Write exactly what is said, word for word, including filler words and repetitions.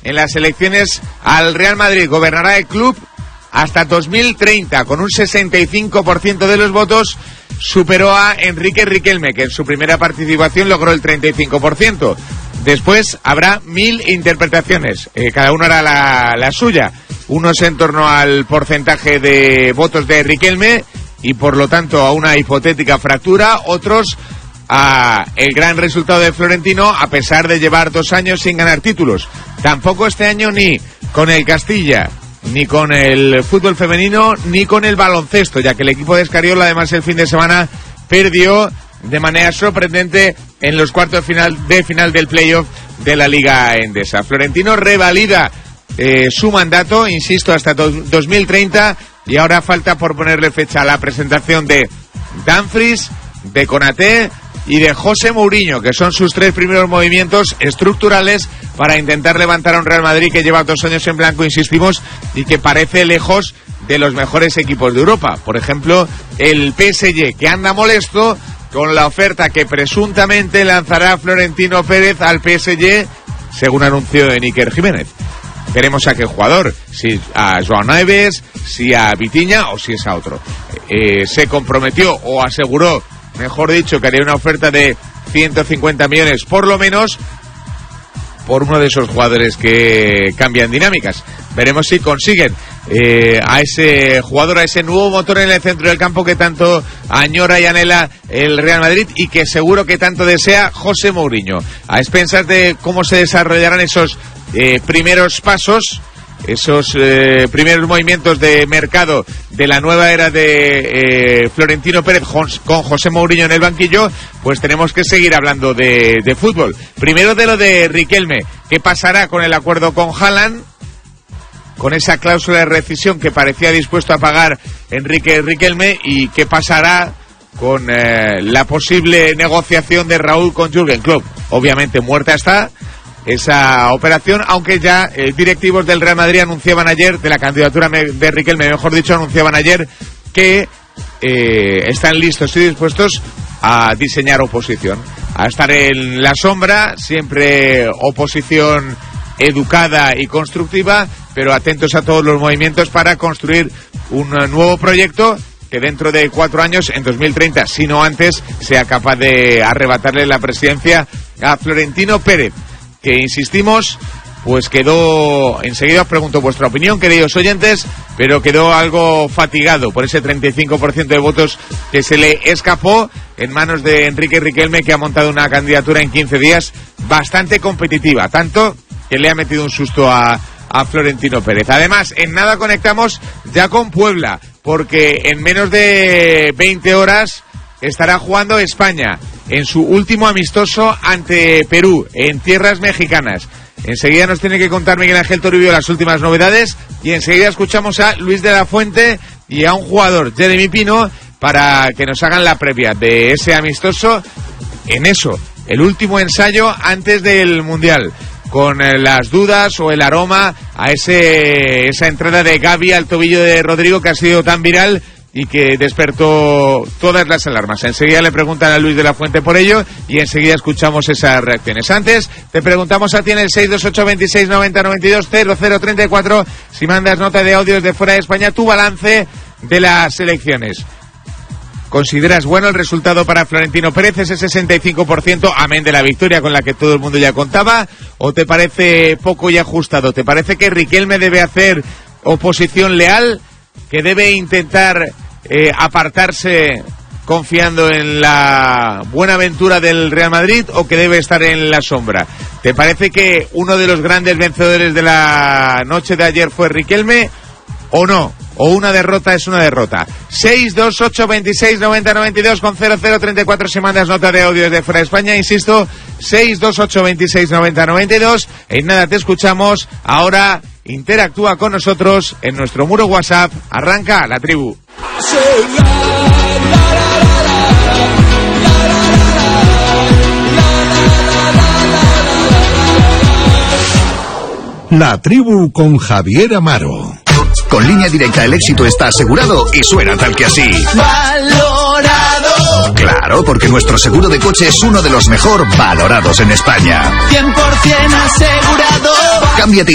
en las elecciones al Real Madrid. Gobernará el club hasta dos mil treinta, con un sesenta y cinco por ciento de los votos. Superó a Enrique Riquelme, que en su primera participación logró el treinta y cinco por ciento. Después habrá mil interpretaciones, eh, cada uno hará la, la suya. Unos en torno al porcentaje de votos de Riquelme y por lo tanto a una hipotética fractura, otros a el gran resultado de Florentino a pesar de llevar dos años sin ganar títulos. Tampoco este año ni con el Castilla, ni con el fútbol femenino, ni con el baloncesto, ya que el equipo de Escariola además el fin de semana perdió de manera sorprendente en los cuartos de final, de final del playoff de la Liga Endesa. Florentino revalida eh, su mandato, insisto, hasta dos mil treinta, y ahora falta por ponerle fecha a la presentación de Dumfries, de Konaté y de José Mourinho, que son sus tres primeros movimientos estructurales para intentar levantar a un Real Madrid que lleva dos años en blanco, insistimos, y que parece lejos de los mejores equipos de Europa. Por ejemplo, el P S G, que anda molesto con la oferta que presuntamente lanzará Florentino Pérez al P S G, según anunció de Iker Jiménez. Veremos a qué jugador, si a Joao Neves, si a Vitinha o si es a otro. Eh, se comprometió o aseguró, mejor dicho, que haría una oferta de ciento cincuenta millones por lo menos por uno de esos jugadores que cambian dinámicas. Veremos si consiguen eh, a ese jugador, a ese nuevo motor en el centro del campo que tanto añora y anhela el Real Madrid y que seguro que tanto desea José Mourinho. A expensas de cómo se desarrollarán esos eh, primeros pasos, esos eh, primeros movimientos de mercado de la nueva era de eh, Florentino Pérez con José Mourinho en el banquillo, pues tenemos que seguir hablando de, de fútbol. Primero de lo de Riquelme. ¿Qué pasará con el acuerdo con Haaland? Con esa cláusula de rescisión que parecía dispuesto a pagar Enrique Riquelme, y qué pasará con eh, la posible negociación de Raúl con Jürgen Klopp. Obviamente muerta está esa operación, aunque ya eh, directivos del Real Madrid anunciaban ayer, de la candidatura de Riquelme, mejor dicho, anunciaban ayer que eh, están listos y dispuestos a diseñar oposición, a estar en la sombra, siempre oposición educada y constructiva, pero atentos a todos los movimientos para construir un nuevo proyecto que dentro de cuatro años, en dos mil treinta, si no antes, sea capaz de arrebatarle la presidencia a Florentino Pérez, que insistimos, pues quedó, enseguida os pregunto vuestra opinión, queridos oyentes, pero quedó algo fatigado por ese treinta y cinco por ciento de votos que se le escapó en manos de Enrique Riquelme, que ha montado una candidatura en quince días bastante competitiva, tanto que le ha metido un susto a, a Florentino Pérez. Además, en nada conectamos ya con Puebla, porque en menos de veinte horas estará jugando España en su último amistoso ante Perú, en tierras mexicanas. Enseguida nos tiene que contar Miguel Ángel Toribio las últimas novedades, y enseguida escuchamos a Luis de la Fuente y a un jugador, Jeremy Pino, para que nos hagan la previa de ese amistoso, en eso, el último ensayo antes del Mundial, con las dudas o el aroma a ese esa entrada de Gavi al tobillo de Rodrigo, que ha sido tan viral y que despertó todas las alarmas. Enseguida le preguntan a Luis de la Fuente por ello, y enseguida escuchamos esas reacciones. Antes, te preguntamos a ti en el seis dos ocho veintiséis noventa noventa y dos cero cero treinta y cuatro, si mandas nota de audio desde fuera de España, tu balance de las elecciones. ¿Consideras bueno el resultado para Florentino Pérez, ese sesenta y cinco por ciento, amén de la victoria con la que todo el mundo ya contaba? ¿O te parece poco y ajustado? ¿Te parece que Riquelme debe hacer oposición leal, que debe intentar eh, apartarse confiando en la buena aventura del Real Madrid, o que debe estar en la sombra? ¿Te parece que uno de los grandes vencedores de la noche de ayer fue Riquelme, o no? ¿O una derrota es una derrota? seis dos ocho veintiséis noventa noventa y dos con cero cero treinta y cuatro si mandas nota de audio desde fuera de España, insisto, seis dos ocho veintiséis noventa noventa y dos. En nada te escuchamos. Ahora interactúa con nosotros en nuestro muro WhatsApp. Arranca La Tribu. La Tribu con Javier Amaro. Con Línea Directa el éxito está asegurado y suena tal que así. ¡Valorado! Claro, porque nuestro seguro de coche es uno de los mejor valorados en España. cien por ciento asegurado. Cámbiate